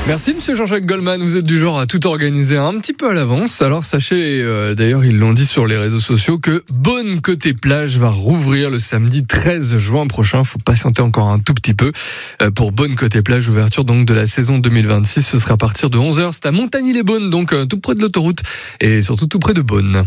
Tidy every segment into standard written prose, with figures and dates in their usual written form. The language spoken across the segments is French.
Merci Monsieur Jean-Jacques Goldman, vous êtes du genre à tout organiser un petit peu à l'avance. Alors sachez, d'ailleurs ils l'ont dit sur les réseaux sociaux, que Beaune Côté Plage va rouvrir le samedi 13 juin prochain. Faut patienter encore un tout petit peu pour Beaune Côté Plage, ouverture donc de la saison 2026. Ce sera à partir de 11h, c'est à Montagny-les-Beaunes, donc tout près de l'autoroute et surtout tout près de Beaune.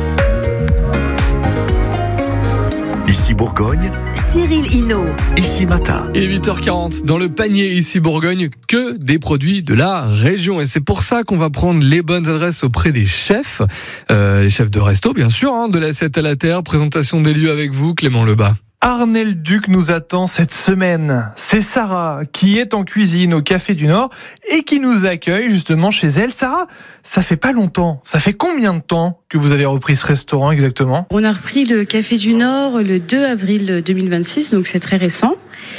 Ici Bourgogne, Cyril Hinault. Ici Matin. Il est 8h40. Dans le panier ici Bourgogne, que des produits de la région. Et c'est pour ça qu'on va prendre les bonnes adresses auprès des chefs. Les chefs de resto, bien sûr, de l'Assiette à la Terre. Présentation des lieux avec vous, Clément Lebas. Arnay-le-Duc nous attend cette semaine. C'est Sarah qui est en cuisine au Café du Nord et qui nous accueille justement chez elle. Sarah, ça fait pas longtemps. Ça fait combien de temps que vous avez repris ce restaurant exactement ? On a repris le Café du Nord le 2 avril 2026, donc c'est très récent.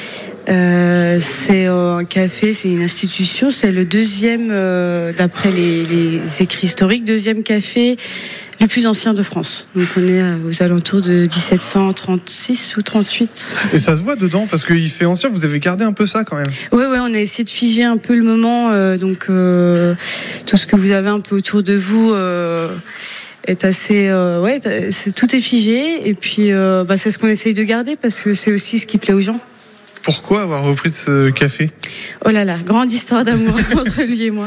C'est un café, c'est une institution, c'est le deuxième, d'après les écrits historiques, deuxième café le plus ancien de France. Donc on est aux alentours de 1736 ou 38. Et ça se voit dedans parce qu'il fait ancien, vous avez gardé un peu ça quand même. Ouais, on a essayé de figer un peu le moment, tout ce que vous avez un peu autour de vous est assez tout est figé et puis c'est ce qu'on essaye de garder parce que c'est aussi ce qui plaît aux gens. Pourquoi avoir repris ce café ? Oh là là, grande histoire d'amour entre lui et moi.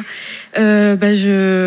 Pourquoi ?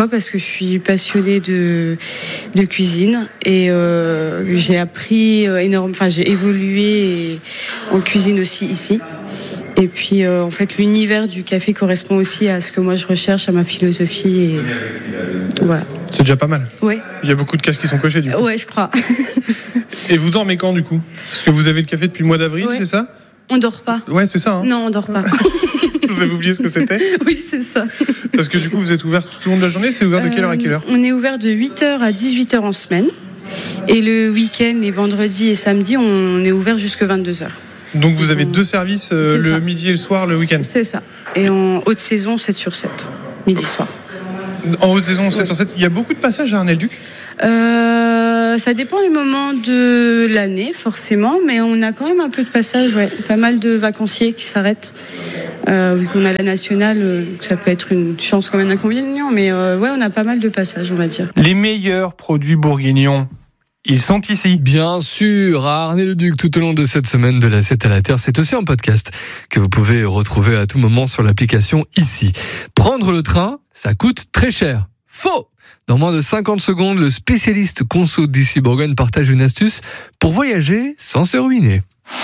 Parce que je suis passionnée de cuisine et j'ai appris j'ai évolué en cuisine aussi ici. Et puis en fait l'univers du café correspond aussi à ce que moi je recherche, à ma philosophie et voilà. C'est déjà pas mal. Ouais. Il y a beaucoup de cases qui sont cochées du coup. Ouais, je crois. Et vous dormez quand du coup ? Parce que vous avez le café depuis le mois d'avril, c'est ça ? On dort pas. Ouais, c'est ça. Non, on dort pas. Vous avez oublié ce que c'était ? Oui, c'est ça. Parce que du coup vous êtes ouvert tout au long de la journée, c'est ouvert de quelle heure à quelle heure ? On est ouvert de 8h à 18h en semaine. Et le week-end, les vendredis et samedis, on est ouvert jusque 22h. Donc vous avez deux services, le midi et le soir, le week-end ? C'est ça. Et en haute saison, 7/7, midi-soir. En haute saison, 7/7. Il y a beaucoup de passages à Arnay-le-Duc ? Ça dépend des moments de l'année, forcément, mais on a quand même un peu de passages, pas mal de vacanciers qui s'arrêtent. Vu qu'on a la nationale, ça peut être une chance comme un inconvénient, mais on a pas mal de passages, on va dire. Les meilleurs produits bourguignons, ils sont ici. Bien sûr, à Arnay-le-Duc, tout au long de cette semaine de l'Assiette à la Terre. C'est aussi un podcast que vous pouvez retrouver à tout moment sur l'application ici. Prendre le train, ça coûte très cher. Faux! Dans moins de 50 secondes, le spécialiste conso d'ici Bourgogne partage une astuce pour voyager sans se ruiner.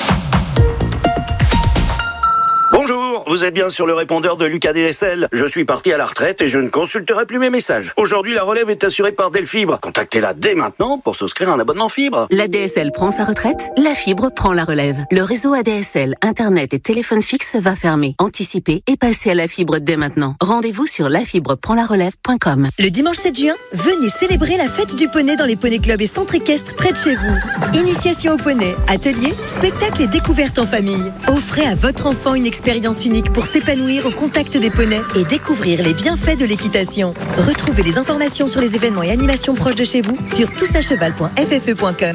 Bonjour, vous êtes bien sur le répondeur de Lucas DSL. Je suis parti à la retraite et je ne consulterai plus mes messages. Aujourd'hui, la relève est assurée par Delfibre. Contactez-la dès maintenant pour souscrire un abonnement fibre. La DSL prend sa retraite, la fibre prend la relève. Le réseau ADSL, Internet et téléphone fixe va fermer. Anticipez et passez à la fibre dès maintenant. Rendez-vous sur lafibreprendlarelève.com. Le dimanche 7 juin, venez célébrer la fête du poney dans les poneys clubs et centres équestres près de chez vous. Initiation au poney, ateliers, spectacles et découvertes en famille. Offrez à votre enfant une expérience unique pour s'épanouir au contact des poneys et découvrir les bienfaits de l'équitation. Retrouvez les informations sur les événements et animations proches de chez vous sur toutsacheval.ffe.com.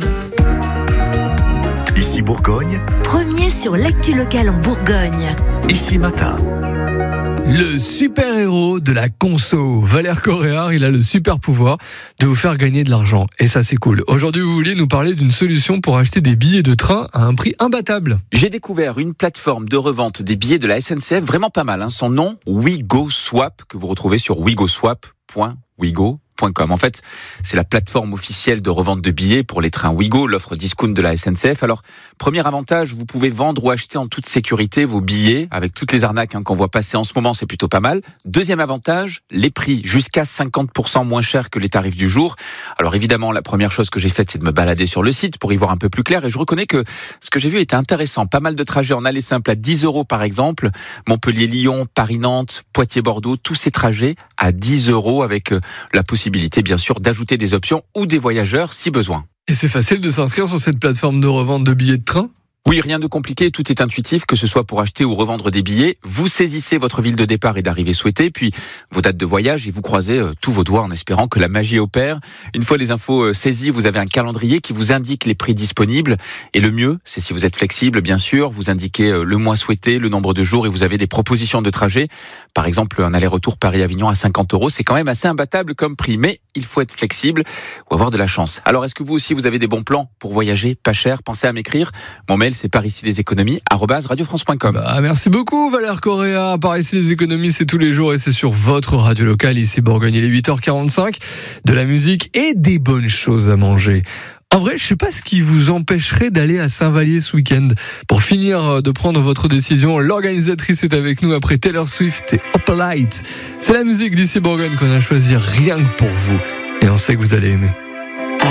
Ici Bourgogne, Premier sur l'actu locale en Bourgogne. Ici Matin. Le super-héros de la conso, Valère Coréard, il a le super pouvoir de vous faire gagner de l'argent. Et ça, c'est cool. Aujourd'hui, vous vouliez nous parler d'une solution pour acheter des billets de train à un prix imbattable. J'ai découvert une plateforme de revente des billets de la SNCF vraiment pas mal. Son nom, WeGoSwap, que vous retrouvez sur wegoswap.wigo.com. En fait, c'est la plateforme officielle de revente de billets pour les trains Ouigo, l'offre discount de la SNCF. Alors, premier avantage, vous pouvez vendre ou acheter en toute sécurité vos billets avec toutes les arnaques qu'on voit passer en ce moment, c'est plutôt pas mal. Deuxième avantage, les prix jusqu'à 50% moins chers que les tarifs du jour. Alors évidemment, la première chose que j'ai faite, c'est de me balader sur le site pour y voir un peu plus clair et je reconnais que ce que j'ai vu était intéressant. Pas mal de trajets en aller simple à 10 € par exemple, Montpellier-Lyon, Paris-Nantes, Poitiers-Bordeaux, tous ces trajets à 10 € avec la possibilité bien sûr d'ajouter des options ou des voyageurs si besoin. Et c'est facile de s'inscrire sur cette plateforme de revente de billets de train ? Oui, rien de compliqué, tout est intuitif, que ce soit pour acheter ou revendre des billets. Vous saisissez votre ville de départ et d'arrivée souhaitée, puis vos dates de voyage et vous croisez tous vos doigts en espérant que la magie opère. Une fois les infos saisies, vous avez un calendrier qui vous indique les prix disponibles. Et le mieux, c'est si vous êtes flexible, bien sûr, vous indiquez le mois souhaité, le nombre de jours et vous avez des propositions de trajet. Par exemple, un aller-retour Paris-Avignon à 50 €, c'est quand même assez imbattable comme prix, mais il faut être flexible ou avoir de la chance. Alors, est-ce que vous aussi, vous avez des bons plans pour voyager, pas cher? Pensez à m'écrire. Mon mail, c'est parici-les-économies@radiofrance.com. Merci beaucoup Valère Correa. Par ici les économies, c'est tous les jours et c'est sur votre radio locale ici Bourgogne. Il est 8h45, de la musique et des bonnes choses à manger. En vrai, je sais pas ce qui vous empêcherait d'aller à Saint-Vallier ce week-end. Pour finir de prendre votre décision, l'organisatrice est avec nous après Taylor Swift et Opalite. C'est la musique d'ici Bourgogne qu'on a choisi rien que pour vous. Et on sait que vous allez aimer.